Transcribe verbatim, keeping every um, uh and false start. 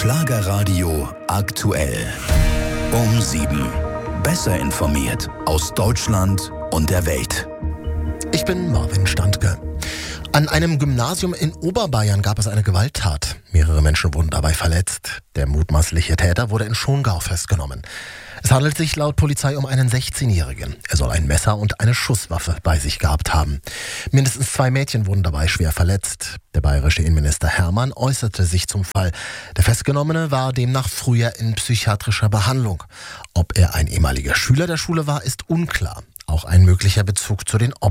Schlagerradio aktuell. Um sieben. Besser informiert aus Deutschland und der Welt. Ich bin Marvin Standke. An einem Gymnasium in Oberbayern gab es eine Gewalttat. Mehrere Menschen wurden dabei verletzt. Der mutmaßliche Täter wurde in Schongau festgenommen. Es handelt sich laut Polizei um einen sechzehnjährigen. Er soll ein Messer und eine Schusswaffe bei sich gehabt haben. Mindestens zwei Mädchen wurden dabei schwer verletzt. Der bayerische Innenminister Hermann äußerte sich zum Fall. Der Festgenommene war demnach früher in psychiatrischer Behandlung. Ob er ein ehemaliger Schüler der Schule war, ist unklar. Auch ein möglicher Bezug zu den Opfern